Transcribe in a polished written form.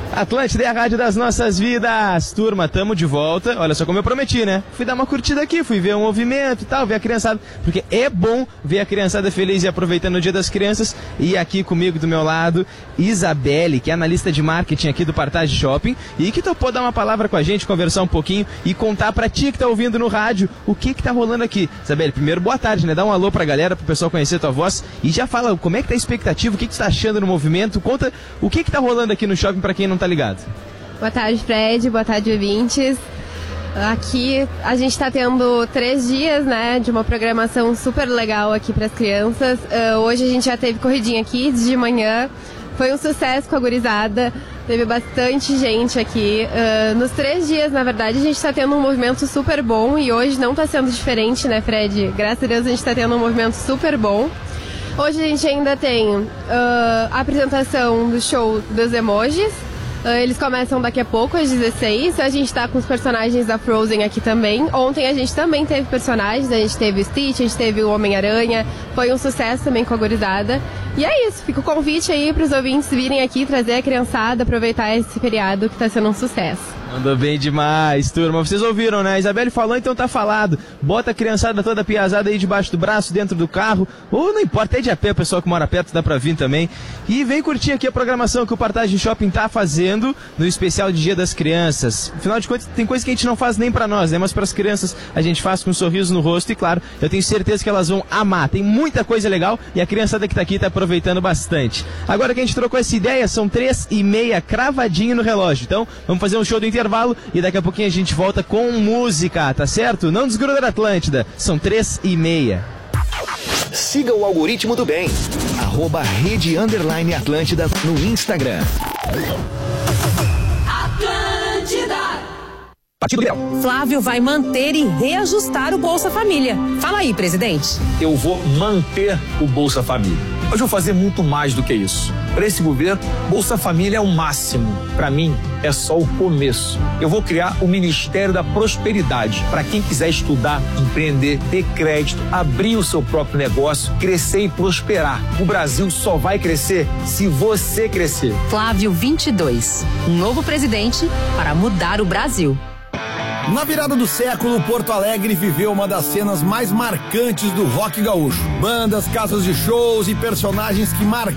Atlântida é a rádio das nossas vidas. Turma, tamo de volta. Olha só como eu prometi, né? Fui dar uma curtida aqui, fui ver o movimento e tal, ver a criançada. Porque é bom ver a criançada feliz e aproveitando o Dia das Crianças. E aqui comigo, do meu lado, Isabelle, que é analista de marketing aqui do Partage Shopping. E que topou dar uma palavra com a gente, conversar um pouquinho e contar pra ti que tá ouvindo no rádio o que tá rolando aqui. Isabelle, primeiro, boa tarde, né? Dá um alô pra galera, pro pessoal conhecer a tua voz. E já fala como é que tá a expectativa, o que tu tá achando no movimento. Conta o que tá rolando aqui no shopping pra quem não tá ligado. Boa tarde, Fred. Boa tarde, ouvintes. Aqui a gente está tendo 3 dias, né, de uma programação super legal aqui para as crianças. Hoje a gente já teve corridinha aqui de manhã. Foi um sucesso com a gurizada. Teve bastante gente aqui. Nos 3 dias, na verdade, a gente está tendo um movimento super bom. E hoje não está sendo diferente, né, Fred? Graças a Deus a gente está tendo um movimento super bom. Hoje a gente ainda tem a apresentação do show dos emojis. Eles começam daqui a pouco, às 16. A gente tá com os personagens da Frozen aqui também. Ontem a gente também teve personagens. A gente teve o Stitch, a gente teve o Homem-Aranha. Foi um sucesso também com a gurizada. E é isso, fica o convite aí pros ouvintes virem aqui, trazer a criançada, aproveitar esse feriado que tá sendo um sucesso. Mandou bem demais, turma. Vocês ouviram, né? A Isabelle falou, então tá falado. Bota a criançada toda piazada aí debaixo do braço, dentro do carro. Ou não importa, é de a pé, o pessoal que mora perto dá pra vir também. E vem curtir aqui a programação que o Partage Shopping tá fazendo no especial de Dia das Crianças. Afinal de contas, tem coisa que a gente não faz nem pra nós, né? Mas pras crianças a gente faz com um sorriso no rosto. E claro, eu tenho certeza que elas vão amar. Tem muita coisa legal e a criançada que tá aqui tá aproveitando bastante. Agora que a gente trocou essa ideia, são 3h30 cravadinho no relógio. Então, vamos fazer um show do intervalo e daqui a pouquinho a gente volta com música, tá certo? Não desgruda da Atlântida, são 3h30. Siga o algoritmo do bem, @rede_Atlântida no Instagram. Atlântida. Partido Liberal. Flávio vai manter e reajustar o Bolsa Família. Fala aí, presidente. Eu vou manter o Bolsa Família. Mas vou fazer muito mais do que isso. Para esse governo, Bolsa Família é o máximo. Para mim, é só o começo. Eu vou criar o Ministério da Prosperidade para quem quiser estudar, empreender, ter crédito, abrir o seu próprio negócio, crescer e prosperar. O Brasil só vai crescer se você crescer. Flávio 22, um novo presidente para mudar o Brasil. Na virada do século, Porto Alegre viveu uma das cenas mais marcantes do rock gaúcho. Bandas, casas de shows e personagens que marcaram